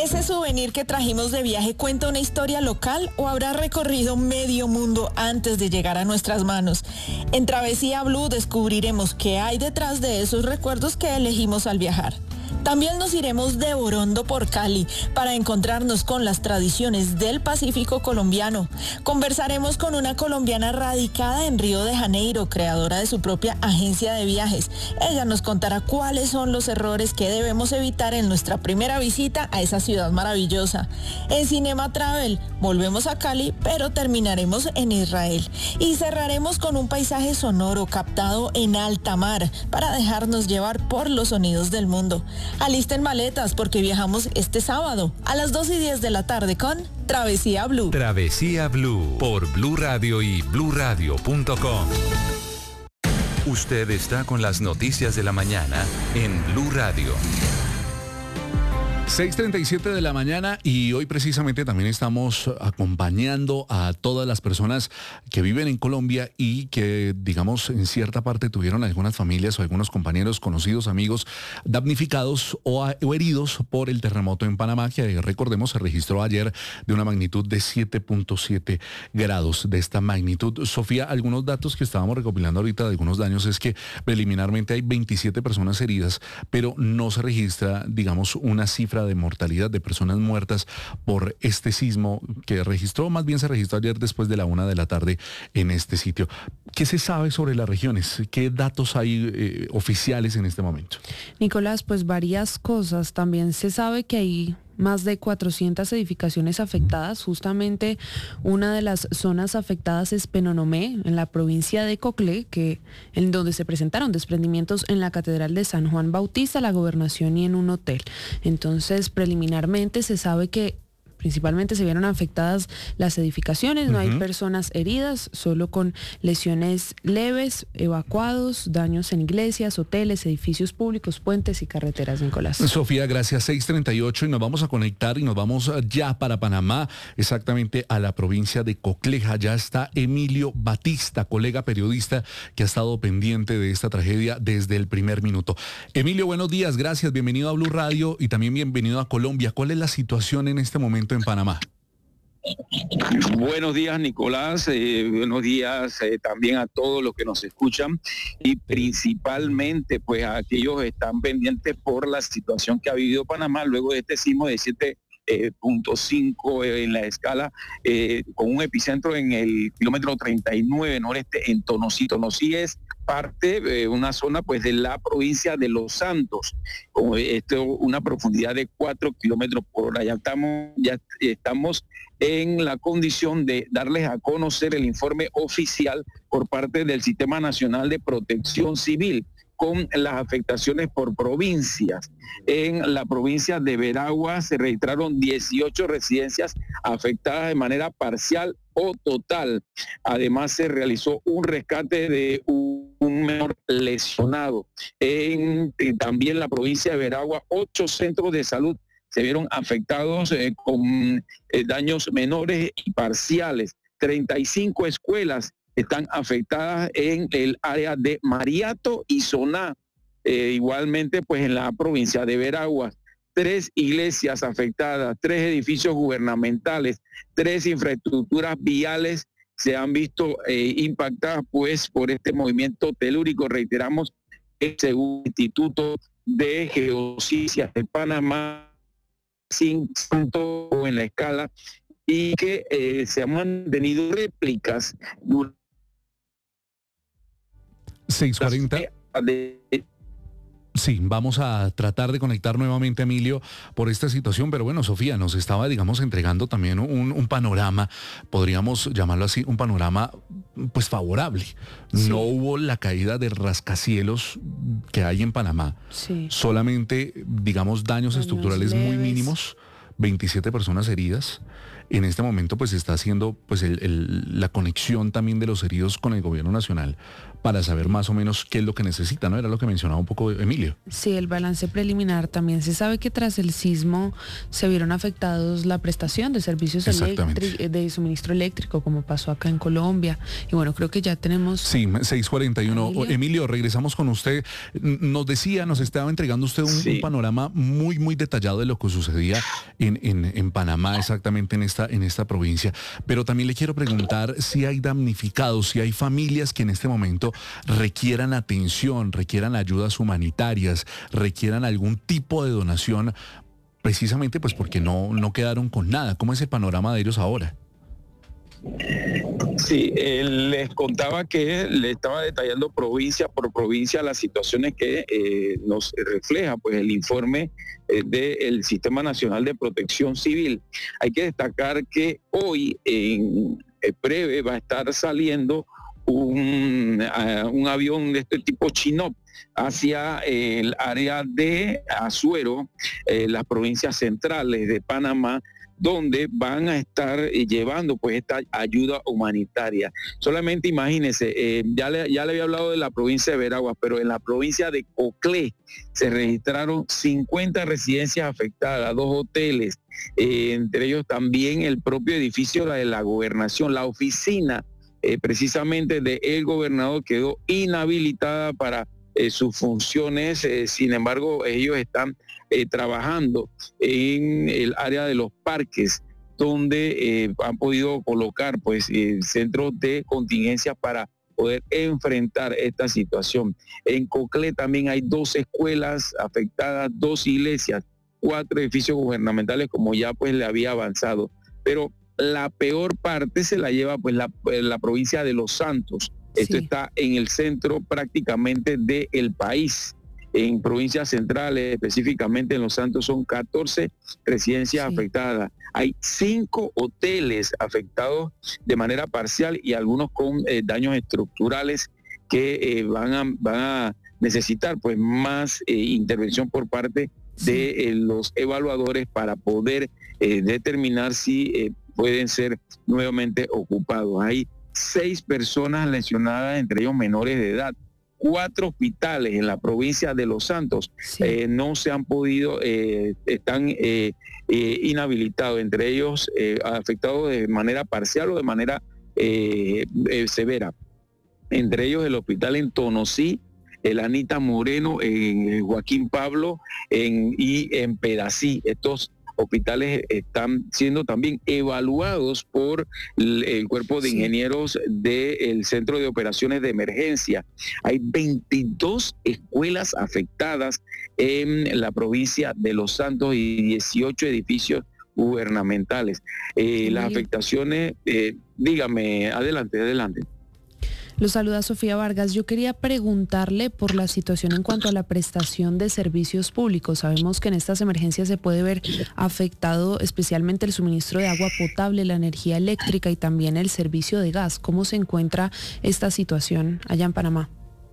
¿Ese souvenir que trajimos de viaje cuenta una historia local o habrá recorrido medio mundo antes de llegar a nuestras manos? En Travesía Blue descubriremos qué hay detrás de esos recuerdos que elegimos al viajar. También nos iremos de Borondo por Cali para encontrarnos con las tradiciones del Pacífico colombiano. Conversaremos con una colombiana radicada en Río de Janeiro, creadora de su propia agencia de viajes. Ella nos contará cuáles son los errores que debemos evitar en nuestra primera visita a esa ciudad maravillosa. En Cinema Travel volvemos a Cali, pero terminaremos en Israel. Y cerraremos con un paisaje sonoro captado en alta mar para dejarnos llevar por los sonidos del mundo. Alisten maletas porque viajamos este sábado a las 2:10 de la tarde con Travesía Blue. Travesía Blue por Blue Radio y bluradio.com. Usted está con las noticias de la mañana en Blue Radio. 6:37 de la mañana y hoy precisamente también estamos acompañando a todas las personas que viven en Colombia y que, digamos, en cierta parte tuvieron algunas familias o algunos compañeros, conocidos, amigos, damnificados o heridos por el terremoto en Panamá, que recordemos se registró ayer de una magnitud de 7.7 grados de esta magnitud. Sofía, algunos datos que estábamos recopilando ahorita de algunos daños es que preliminarmente hay 27 personas heridas, pero no se registra, digamos, una cifra de mortalidad de personas muertas por este sismo que más bien se registró ayer después de la 1 de la tarde en este sitio. ¿Qué se sabe sobre las regiones? ¿Qué datos hay oficiales en este momento? Nicolás, pues varias cosas. También se sabe que hay más de 400 edificaciones afectadas. Justamente una de las zonas afectadas es Penonomé, en la provincia de Coclé, en donde se presentaron desprendimientos en la Catedral de San Juan Bautista, la Gobernación y en un hotel. Entonces, preliminarmente se sabe que principalmente se vieron afectadas las edificaciones, no hay personas heridas, solo con lesiones leves, evacuados, daños en iglesias, hoteles, edificios públicos, puentes y carreteras, Nicolás. Sofía, gracias. 6:38 y nos vamos a conectar y nos vamos ya para Panamá, exactamente a la provincia de Cocleja. Ya está Emilio Batista, colega periodista que ha estado pendiente de esta tragedia desde el primer minuto. Emilio, buenos días, gracias, bienvenido a Blue Radio y también bienvenido a Colombia. ¿Cuál es la situación en este momento en Panamá? Buenos días, Nicolás, buenos días también a todos los que nos escuchan y principalmente pues a aquellos que están pendientes por la situación que ha vivido Panamá luego de este sismo de 7.5 en la escala, con un epicentro en el kilómetro 39 noreste en Tonosí. Tonosí es parte de una zona pues de la provincia de Los Santos, con una profundidad de 4 kilómetros por hora. Ya estamos en la condición de darles a conocer el informe oficial por parte del Sistema Nacional de Protección Civil con las afectaciones por provincias. En la provincia de Veragua se registraron 18 residencias afectadas de manera parcial o total. Además, se realizó un rescate de un menor lesionado. También la provincia de Veragua, 8 centros de salud se vieron afectados con daños menores y parciales. 35 escuelas están afectadas en el área de Mariato y Soná. Igualmente, pues en la provincia de Veraguas, 3 iglesias afectadas, 3 edificios gubernamentales, 3 infraestructuras viales se han visto impactadas pues por este movimiento telúrico. Reiteramos que según el Instituto de Geociencias de Panamá, 5 en la escala y que se han mantenido réplicas durante 6:40. Sí, vamos a tratar de conectar nuevamente a Emilio por esta situación, pero bueno, Sofía nos estaba, digamos, entregando también un panorama, podríamos llamarlo así, un panorama pues favorable. Sí. No hubo la caída de rascacielos que hay en Panamá, sí. Solamente, digamos, daños estructurales leves, muy mínimos, 27 personas heridas. En este momento pues se está haciendo pues la conexión también de los heridos con el gobierno nacional para saber más o menos qué es lo que necesita, ¿no? Era lo que mencionaba un poco Emilio. Sí, el balance preliminar también se sabe que tras el sismo se vieron afectados la prestación de servicios de suministro eléctrico, como pasó acá en Colombia. Y bueno, creo que ya tenemos... Sí, 6:41. Emilio, regresamos con usted. Nos estaba entregando usted un panorama muy, muy detallado de lo que sucedía en Panamá, exactamente en esta provincia. Pero también le quiero preguntar si hay damnificados, si hay familias que en este momento requieran atención, requieran ayudas humanitarias, requieran algún tipo de donación, precisamente pues porque no quedaron con nada. ¿Cómo es el panorama de ellos ahora? Sí, les contaba que le estaba detallando provincia por provincia las situaciones que nos refleja pues el informe del Sistema Nacional de Protección Civil. Hay que destacar que hoy en breve va a estar saliendo un avión de este tipo Chinook hacia el área de Azuero, las provincias centrales de Panamá, donde van a estar llevando pues esta ayuda humanitaria. Solamente imagínense, ya le había hablado de la provincia de Veraguas, pero en la provincia de Coclé se registraron 50 residencias afectadas, 2 hoteles, entre ellos también el propio edificio de la gobernación, la oficina precisamente del gobernador quedó inhabilitada para sus funciones, sin embargo ellos están trabajando en el área de los parques, donde han podido colocar pues centros de contingencia para poder enfrentar esta situación. En Coclé también hay 2 escuelas afectadas, 2 iglesias, 4 edificios gubernamentales, como ya pues le había avanzado. Pero la peor parte se la lleva pues la provincia de Los Santos. Esto está en el centro prácticamente del país. En provincias centrales, específicamente en Los Santos, son 14 residencias afectadas. Hay 5 hoteles afectados de manera parcial y algunos con daños estructurales que van a necesitar pues más intervención por parte de los evaluadores para poder determinar si pueden ser nuevamente ocupados. Hay 6 personas lesionadas, entre ellos menores de edad. 4 hospitales en la provincia de Los Santos no se han podido, están inhabilitados, entre ellos afectados de manera parcial o de manera severa. Entre ellos el hospital en Tonosí, el Anita Moreno, en Joaquín Pablo y en Pedací. Estos hospitales están siendo también evaluados por el cuerpo de ingenieros del Centro de Operaciones de Emergencia. Hay 22 escuelas afectadas en la provincia de Los Santos y 18 edificios gubernamentales. Las afectaciones, dígame, adelante. Lo saluda Sofía Vargas. Yo quería preguntarle por la situación en cuanto a la prestación de servicios públicos. Sabemos que en estas emergencias se puede ver afectado especialmente el suministro de agua potable, la energía eléctrica y también el servicio de gas. ¿Cómo se encuentra esta situación allá en Panamá?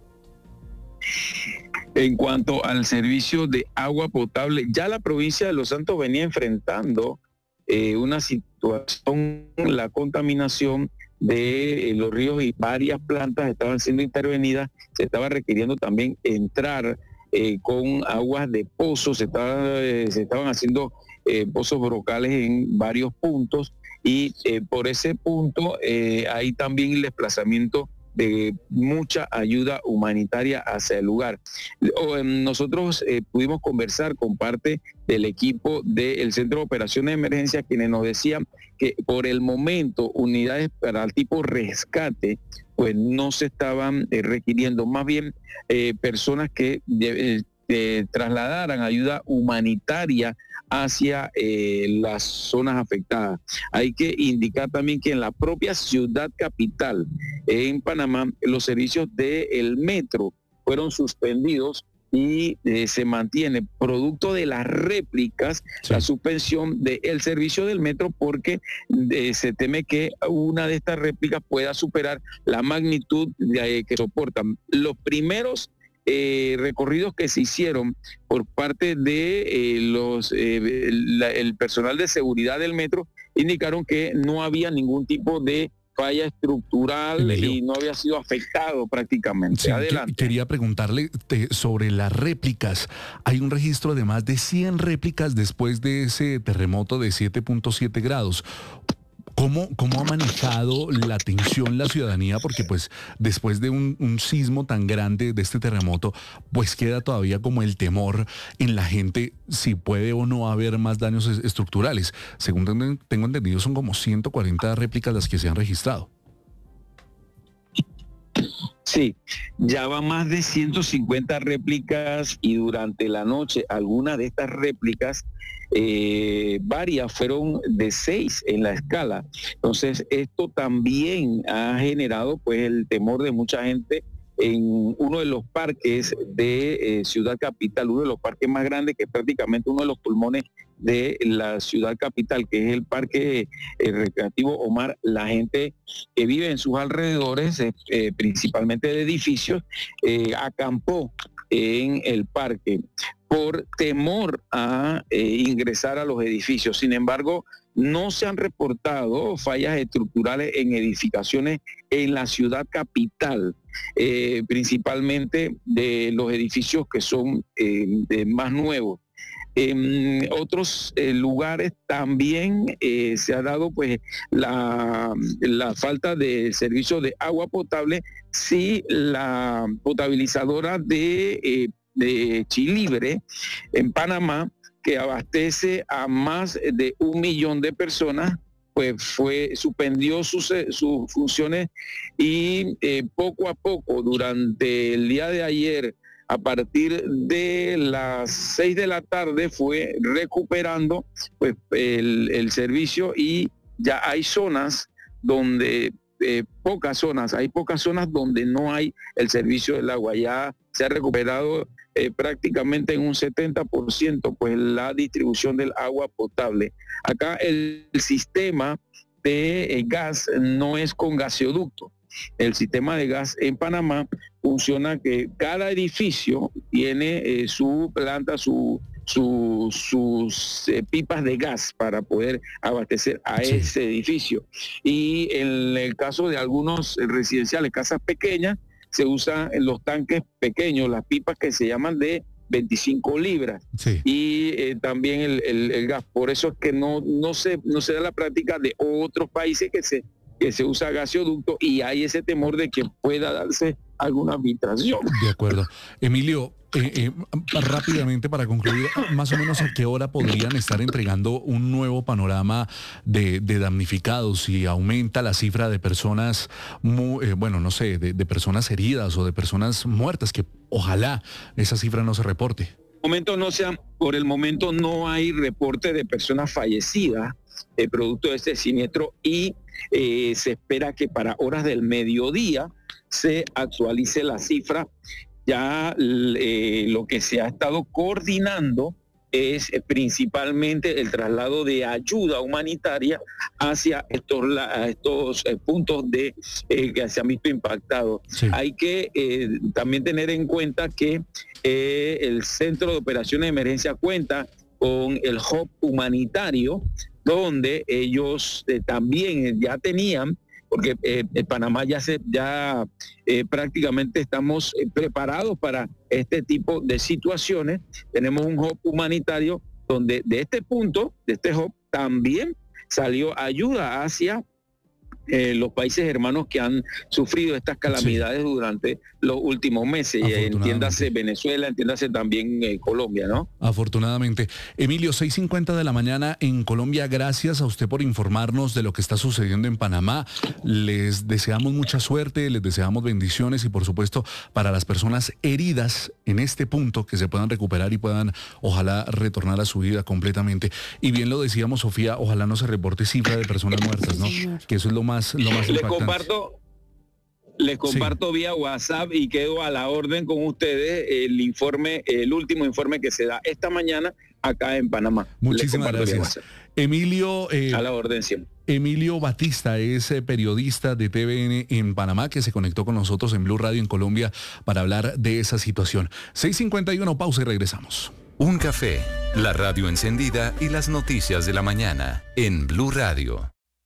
En cuanto al servicio de agua potable, ya la provincia de Los Santos venía enfrentando una situación, la contaminación de los ríos y varias plantas estaban siendo intervenidas, se estaba requiriendo también entrar con aguas de pozos, se estaban haciendo pozos brocales en varios puntos y por ese punto hay también el desplazamiento de mucha ayuda humanitaria hacia el lugar. Nosotros pudimos conversar con parte del equipo del Centro de Operaciones de Emergencia, quienes nos decían que por el momento unidades para el tipo rescate pues no se estaban requiriendo, más bien personas que trasladaran ayuda humanitaria hacia las zonas afectadas. Hay que indicar también que en la propia ciudad capital, en Panamá, los servicios del metro fueron suspendidos y se mantiene, producto de las réplicas, la suspensión del servicio del metro, porque se teme que una de estas réplicas pueda superar la magnitud que soportan. Los primeros recorridos que se hicieron por parte de el personal de seguridad del metro indicaron que no había ningún tipo de falla estructural, Emilio, y no había sido afectado prácticamente. Sí, adelante. Quería preguntarle sobre las réplicas. Hay un registro de más de 100 réplicas después de ese terremoto de 7.7 grados. ¿Cómo ha manejado la tensión la ciudadanía? Porque pues después de un sismo tan grande, de este terremoto, pues queda todavía como el temor en la gente si puede o no haber más daños estructurales. Según tengo entendido, son como 140 réplicas las que se han registrado. Sí, ya va más de 150 réplicas y durante la noche algunas de estas réplicas, varias fueron de 6 en la escala. Entonces esto también ha generado pues el temor de mucha gente en uno de los parques de Ciudad Capital, uno de los parques más grandes, que es prácticamente uno de los pulmones de la Ciudad Capital, que es el Parque Recreativo Omar. La gente que vive en sus alrededores, principalmente de edificios, acampó en el parque por temor a ingresar a los edificios. Sin embargo, no se han reportado fallas estructurales en edificaciones en la Ciudad Capital, principalmente de los edificios que son más nuevos. En otros lugares también se ha dado pues la falta de servicio de agua potable. Sí, la potabilizadora de Chilibre en Panamá, que abastece a más de 1 millón de personas, pues suspendió sus funciones y poco a poco durante el día de ayer, a partir de las 6 de la tarde, fue recuperando pues el servicio, y ya hay zonas donde hay pocas zonas donde no hay el servicio del agua. Ya se ha recuperado prácticamente en un 70% pues la distribución del agua potable. Acá el sistema de gas no es con gaseoducto. El sistema de gas en Panamá funciona que cada edificio tiene su planta, sus pipas de gas para poder abastecer a ese edificio. Y en el caso de algunos residenciales, casas pequeñas, se usan los tanques pequeños, las pipas que se llaman de 25 libras. Sí. Y también el gas. Por eso es que no se da la práctica de otros países que se usa gaseoducto, y hay ese temor de que pueda darse alguna filtración. De acuerdo. Emilio, rápidamente para concluir, más o menos a qué hora podrían estar entregando un nuevo panorama de damnificados, si aumenta la cifra de personas, de personas heridas o de personas muertas, que ojalá esa cifra no se reporte. Por el momento no hay reporte de personas fallecidas producto de este siniestro, y se espera que para horas del mediodía se actualice la cifra. Ya lo que se ha estado coordinando es principalmente el traslado de ayuda humanitaria hacia estos puntos que se han visto impactados. Sí. Hay que también tener en cuenta que el Centro de Operaciones de Emergencia cuenta con el hub humanitario, donde ellos también ya tenían, porque en Panamá ya prácticamente estamos preparados para este tipo de situaciones. Tenemos un hub humanitario donde de este hub, también salió ayuda hacia los países hermanos que han sufrido estas calamidades durante los últimos meses. Entiéndase Venezuela, entiéndase también Colombia, ¿no? Afortunadamente. Emilio, 6:50 de la mañana en Colombia. Gracias a usted por informarnos de lo que está sucediendo en Panamá. Les deseamos mucha suerte, les deseamos bendiciones, y por supuesto para las personas heridas en este punto, que se puedan recuperar y puedan ojalá retornar a su vida completamente. Y bien lo decíamos, Sofía, ojalá no se reporte cifra de personas muertas, ¿no? Que eso es lo más impactante. Les comparto vía WhatsApp, y quedo a la orden con ustedes el último informe que se da esta mañana acá en Panamá. Muchísimas gracias. Emilio, a la orden siempre. Emilio Batista es periodista de TVN en Panamá, que se conectó con nosotros en Blue Radio en Colombia para hablar de esa situación. 6:51, pausa y regresamos. Un café, la radio encendida y las noticias de la mañana en Blue Radio.